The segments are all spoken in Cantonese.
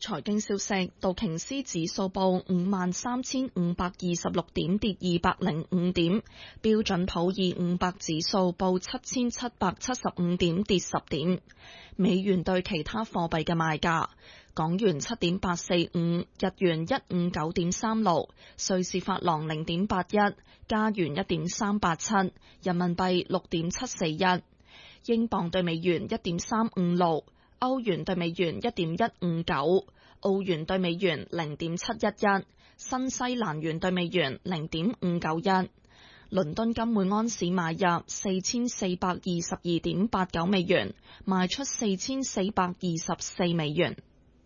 財經消息，道瓊斯指數報53,526點，跌205點；標準普爾500指數報7,775點，跌10點。美元對其他貨幣嘅賣價：港元7.845，日元159.36，瑞士法郎0.81，加元1.387，人民幣6.741，英鎊對美元1.356。歐元對美元1.159，澳元對美元0.711，新西蘭元對美元0.591。倫敦金每安士買入4422.89美元，賣出4424美元。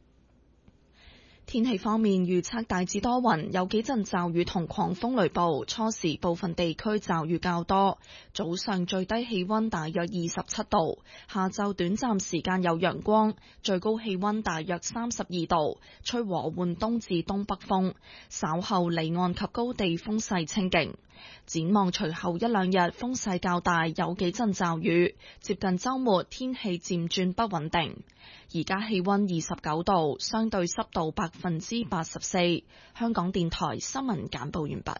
天氣方面預測大致多雲，有幾陣驟雨同狂風雷暴，初時部分地區驟雨較多，早上最低氣溫大約27度，下晝短暫時間有陽光，最高氣溫大約32度，吹和緩東至東北風，稍後離岸及高地風勢清勁。展望隨後一兩日風勢較大，有幾陣驟雨，接近週末天氣漸轉不穩定。而家氣溫29度，相對濕度84%。香港電台新聞簡報完畢。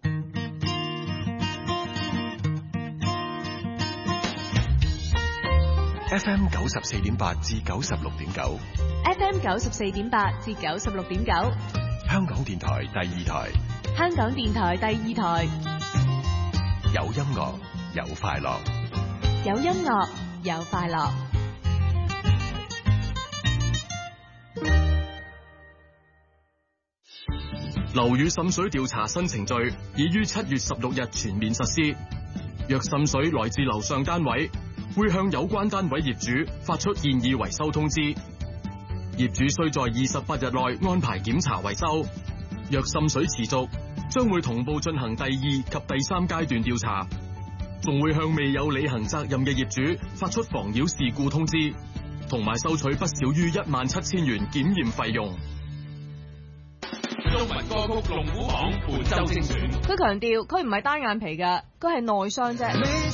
FM 94.8至96.9 ，FM 94.8至96.9， 香港電台第二台， 香港電台第二台， 有音樂有快樂， 有音樂有快樂。 樓宇滲水調查新程序已於7月16日全面實施。若滲水來自樓上單位，會向有關單位業主發出建議維修通知。業主須在28日內安排檢查維修。若滲水持續，將會同步進行第2及第3階段調查，仲會向未有履行責任嘅業主發出妨擾事故通知，同埋收取不少於17000元檢驗費用。 中文歌曲龍虎榜本周精選， 佢強調佢唔係單眼皮㗎，佢係內傷啫。